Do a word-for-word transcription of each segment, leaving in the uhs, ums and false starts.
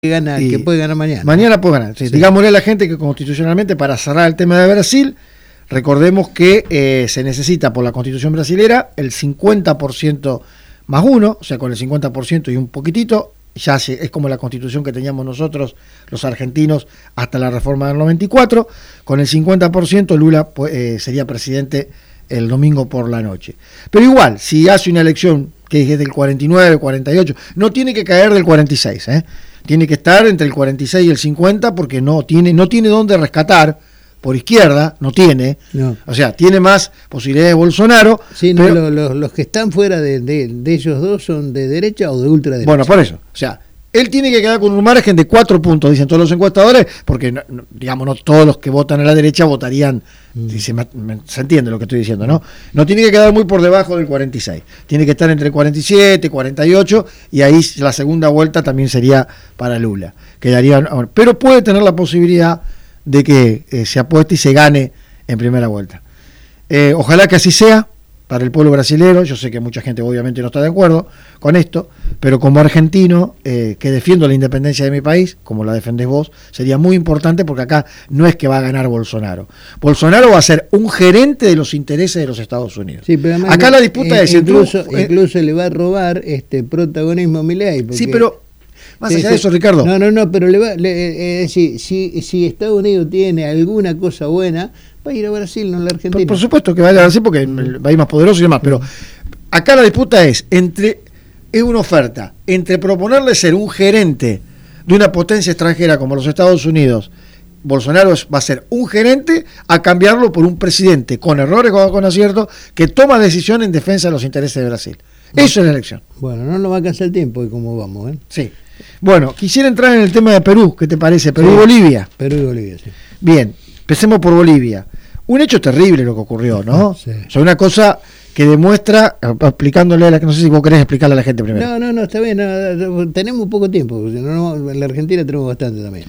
Gana, que puede ganar mañana. Mañana puede ganar. Sí, sí. Digámosle a la gente que constitucionalmente, para cerrar el tema de Brasil, recordemos que eh, se necesita por la constitución brasilera el cincuenta por ciento más uno, o sea, con el cincuenta por ciento y un poquitito, ya se, es como la constitución que teníamos nosotros, los argentinos, hasta la reforma del noventa y cuatro, con el cincuenta por ciento Lula pues, eh, sería presidente el domingo por la noche. Pero igual, si hace una elección que es del cuarenta y nueve, cuarenta y ocho, no tiene que caer del cuarenta y seis, ¿eh? Tiene que estar entre el cuarenta y seis y el cincuenta porque no tiene, no tiene dónde rescatar por izquierda, no tiene, no. O sea, tiene más posibilidades de Bolsonaro. Sí, no, pero, los, los que están fuera de, de, de ellos dos son de derecha o de ultraderecha. Bueno, por eso, o sea, él tiene que quedar con un margen de cuatro puntos, dicen todos los encuestadores, porque, digamos, no todos los que votan a la derecha votarían, mm. se, me, se entiende lo que estoy diciendo, ¿no? No tiene que quedar muy por debajo del cuarenta y seis, tiene que estar entre el cuarenta y siete, cuarenta y ocho, y ahí la segunda vuelta también sería para Lula. Quedaría, pero puede tener la posibilidad de que eh, se apueste y se gane en primera vuelta. Eh, ojalá que así sea para el pueblo brasilero. Yo sé que mucha gente obviamente no está de acuerdo con esto, pero como argentino eh, que defiendo la independencia de mi país, como la defendés vos, sería muy importante porque acá no es que va a ganar Bolsonaro. Bolsonaro va a ser un gerente de los intereses de los Estados Unidos. Sí, pero además, acá la disputa eh, es... Incluso, tú, eh, incluso le va a robar este protagonismo a Milei. Sí, pero... Más allá de eso, Ricardo. No, no, no, pero le va, le, eh, si, si, si Estados Unidos tiene alguna cosa buena, va a ir a Brasil, no a la Argentina. Por, por supuesto que va a ir a Brasil porque va a ir más poderoso y demás, pero acá la disputa es entre es una oferta entre proponerle ser un gerente de una potencia extranjera como los Estados Unidos. Bolsonaro va a ser un gerente a cambiarlo por un presidente con errores, con, con aciertos, que toma decisiones en defensa de los intereses de Brasil. Bueno, eso es la elección. Bueno, no nos va a alcanzar el tiempo y cómo vamos, ¿eh? Sí. Bueno, quisiera entrar en el tema de Perú, ¿qué te parece? Perú sí. y Bolivia. Perú y Bolivia, sí. Bien, empecemos por Bolivia. Un hecho terrible lo que ocurrió, ¿no? Sí. O sea, una cosa que demuestra, explicándole a la que no sé si vos querés explicarle a la gente primero. No, no, no, está bien, no, tenemos poco tiempo, no, no, en la Argentina tenemos bastante también.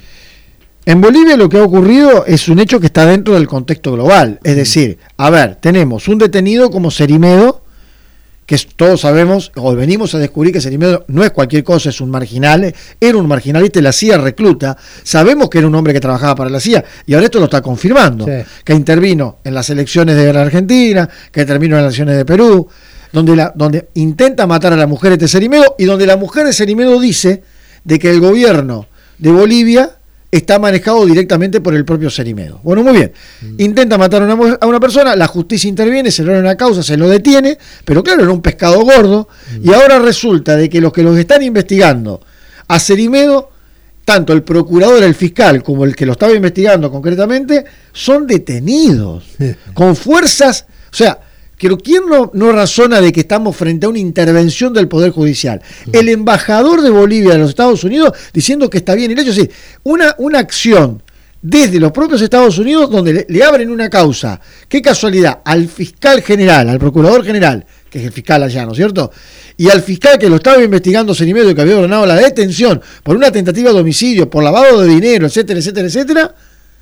En Bolivia lo que ha ocurrido es un hecho que está dentro del contexto global, es decir, a ver, tenemos un detenido como Cerimedo, que todos sabemos, o venimos a descubrir que Cerimedo no es cualquier cosa, es un marginal, era un marginalista y la C I A recluta, sabemos que era un hombre que trabajaba para la C I A, y ahora esto lo está confirmando, sí. Que intervino en las elecciones de la Argentina, que intervino en las elecciones de Perú, donde, la, donde intenta matar a la mujer de Cerimedo, y donde la mujer de Cerimedo dice de que el gobierno de Bolivia está manejado directamente por el propio Cerimedo. Bueno, muy bien. Intenta matar a una, a una persona, la justicia interviene, se logra una causa, se lo detiene, pero claro, era un pescado gordo, mm. y ahora resulta de que los que los están investigando a Cerimedo, tanto el procurador, el fiscal, como el que lo estaba investigando concretamente, son detenidos, con fuerzas, o sea, pero ¿quién no, no razona de que estamos frente a una intervención del Poder Judicial? El embajador de Bolivia de los Estados Unidos diciendo que está bien el hecho, es decir, una, una acción desde los propios Estados Unidos donde le, le abren una causa. Qué casualidad, al fiscal general, al procurador general, que es el fiscal allá, ¿no es cierto? Y al fiscal que lo estaba investigando Cerimedo y que había ordenado la detención por una tentativa de homicidio, por lavado de dinero, etcétera, etcétera, etcétera,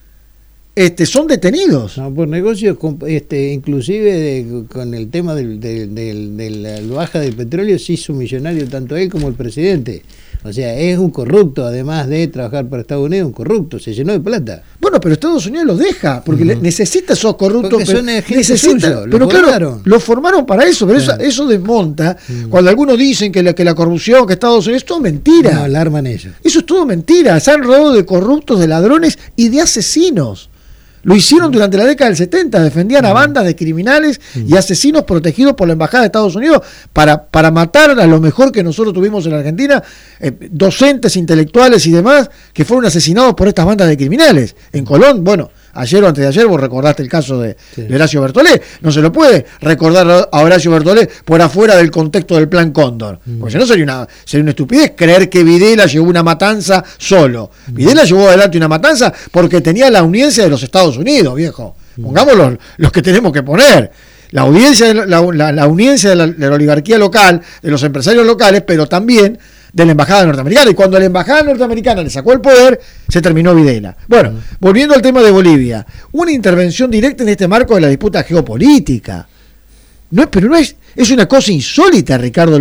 Este, son detenidos. No, por negocios, este, inclusive de, con el tema del, del, del, de la baja del petróleo, se hizo millonario tanto él como el presidente. O sea, es un corrupto, además de trabajar para Estados Unidos, un corrupto, se llenó de plata. Bueno, pero Estados Unidos los deja, porque uh-huh. necesita esos corruptos. Porque son necesita, pero claro, lo formaron para eso, pero claro. eso, eso desmonta. Uh-huh. Cuando algunos dicen que la, que la corrupción, que Estados Unidos, es todo mentira. No, alarman ellos. Eso es todo mentira, se han rodeado de corruptos, de ladrones y de asesinos. Lo hicieron durante la década del setenta, defendían a bandas de criminales y asesinos protegidos por la Embajada de Estados Unidos para, para matar a lo mejor que nosotros tuvimos en la Argentina, eh, docentes, intelectuales y demás, que fueron asesinados por estas bandas de criminales. En Colón, bueno, ayer o antes de ayer vos recordaste el caso de, sí. de Horacio Bertolé, no se lo puede recordar a Horacio Bertolé por afuera del contexto del Plan Cóndor, mm. porque si no sería una, sería una estupidez creer que Videla llevó una matanza solo. Mm. Videla llevó adelante una matanza porque tenía la audiencia de los Estados Unidos, viejo. Mm. Pongamos los, los que tenemos que poner. La audiencia, la, la, la audiencia de la, de la oligarquía local, de los empresarios locales, pero también de la embajada norteamericana, y cuando la embajada norteamericana le sacó el poder, se terminó Videla. Bueno, volviendo al tema de Bolivia, una intervención directa en este marco de la disputa geopolítica. No, pero no es, es una cosa insólita, Ricardo.